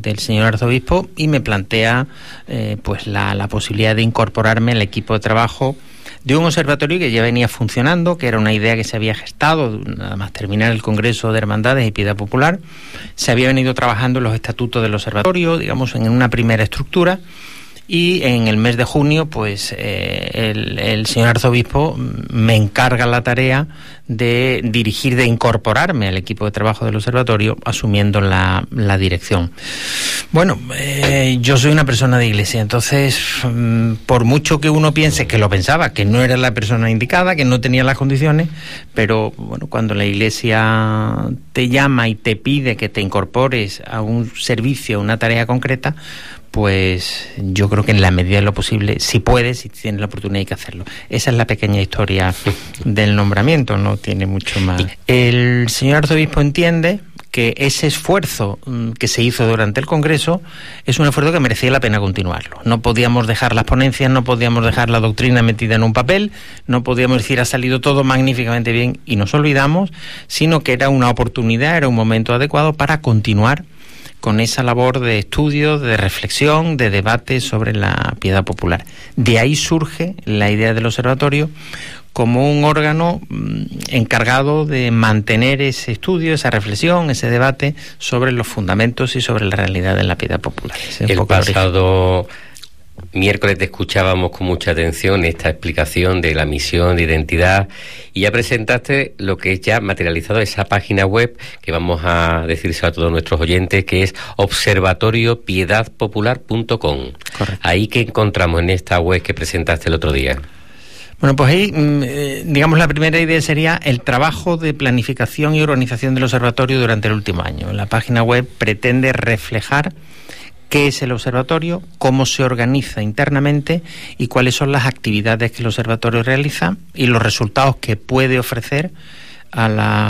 del señor arzobispo y me plantea pues la posibilidad de incorporarme al equipo de trabajo de un observatorio que ya venía funcionando, que era una idea que se había gestado, nada más terminar el Congreso de Hermandades y Piedad Popular. Se había venido trabajando en los estatutos del observatorio, digamos, en una primera estructura, y en el mes de junio, pues el señor arzobispo me encarga la tarea de dirigir, de incorporarme al equipo de trabajo del observatorio, asumiendo la dirección. Bueno, yo soy una persona de iglesia, entonces, por mucho que uno piense, que lo pensaba, que no era la persona indicada, que no tenía las condiciones, pero bueno, cuando la iglesia te llama y te pide que te incorpores a un servicio, a una tarea concreta, pues yo creo que en la medida de lo posible, si puedes, si tienes la oportunidad, hay que hacerlo. Esa es la pequeña historia del nombramiento, no tiene mucho más. El señor arzobispo entiende que ese esfuerzo que se hizo durante el Congreso es un esfuerzo que merecía la pena continuarlo. No podíamos dejar las ponencias, no podíamos dejar la doctrina metida en un papel, no podíamos decir ha salido todo magníficamente bien y nos olvidamos, sino que era una oportunidad, era un momento adecuado para continuar con esa labor de estudio, de reflexión, de debate sobre la piedad popular. De ahí surge la idea del observatorio como un órgano encargado de mantener ese estudio, esa reflexión, ese debate sobre los fundamentos y sobre la realidad de la piedad popular. El pasado miércoles te escuchábamos con mucha atención esta explicación de la misión de identidad y ya presentaste lo que es ya materializado, esa página web que vamos a decírselo a todos nuestros oyentes, que es observatoriopiedadpopular.com. Ahí que encontramos en esta web que presentaste el otro día. Bueno, pues ahí, digamos, la primera idea sería el trabajo de planificación y organización del observatorio durante el último año. La página web pretende reflejar qué es el observatorio, cómo se organiza internamente y cuáles son las actividades que el observatorio realiza y los resultados que puede ofrecer a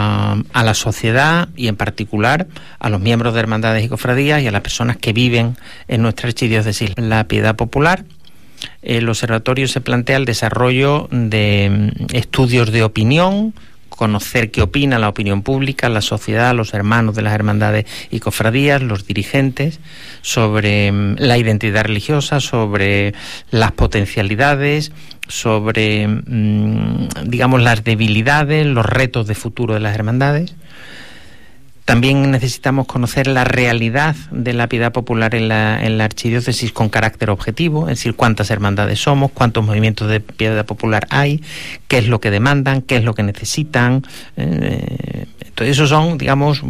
la sociedad y en particular a los miembros de hermandades y cofradías y a las personas que viven en nuestra archidiócesis. La piedad popular, el observatorio se plantea el desarrollo de estudios de opinión, conocer qué opina la opinión pública, la sociedad, los hermanos de las hermandades y cofradías, los dirigentes, sobre la identidad religiosa, sobre las potencialidades, sobre, digamos, las debilidades, los retos de futuro de las hermandades. También necesitamos conocer la realidad de la piedad popular en la archidiócesis con carácter objetivo, es decir, cuántas hermandades somos, cuántos movimientos de piedad popular hay, qué es lo que demandan, qué es lo que necesitan. Entonces, esos son, digamos,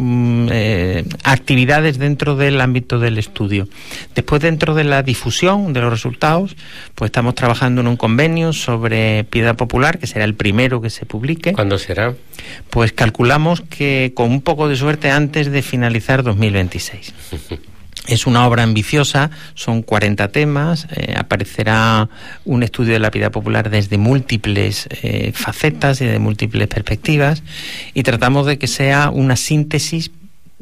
actividades dentro del ámbito del estudio. Después, dentro de la difusión de los resultados, pues estamos trabajando en un convenio sobre piedad popular, que será el primero que se publique. ¿Cuándo será? Pues calculamos que con un poco de suerte antes de finalizar 2026. Es una obra ambiciosa, son 40 temas, aparecerá un estudio de la piedad popular desde múltiples facetas y de múltiples perspectivas y tratamos de que sea una síntesis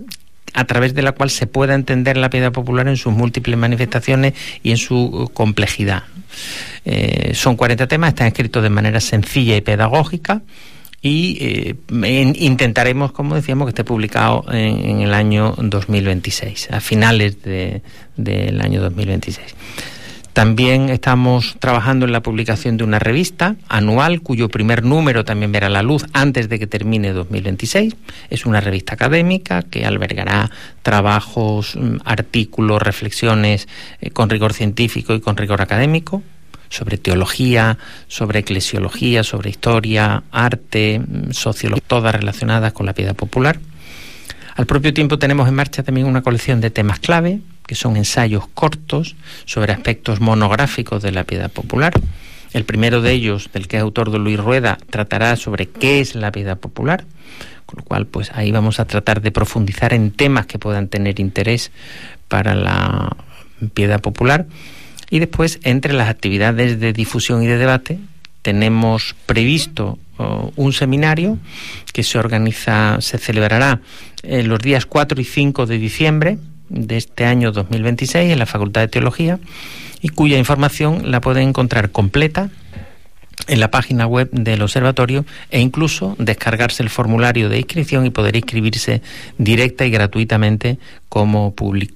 a través de la cual se pueda entender la piedad popular en sus múltiples manifestaciones y en su complejidad. Son 40 temas, están escritos de manera sencilla y pedagógica y intentaremos, como decíamos, que esté publicado en el año 2026, a finales del año 2026. También estamos trabajando en la publicación de una revista anual, cuyo primer número también verá la luz antes de que termine 2026. Es una revista académica que albergará trabajos, artículos, reflexiones con rigor científico y con rigor académico, sobre teología, sobre eclesiología, sobre historia, arte, sociología, todas relacionadas con la piedad popular. Al propio tiempo tenemos en marcha también una colección de temas clave, que son ensayos cortos sobre aspectos monográficos de la piedad popular. El primero de ellos, del que es autor don Luis Rueda, tratará sobre qué es la piedad popular, con lo cual pues ahí vamos a tratar de profundizar en temas que puedan tener interés para la piedad popular. Y después, entre las actividades de difusión y de debate, tenemos previsto un seminario que se celebrará los días 4 y 5 de diciembre de este año 2026 en la Facultad de Teología y cuya información la pueden encontrar completa en la página web del observatorio e incluso descargarse el formulario de inscripción y poder inscribirse directa y gratuitamente como público.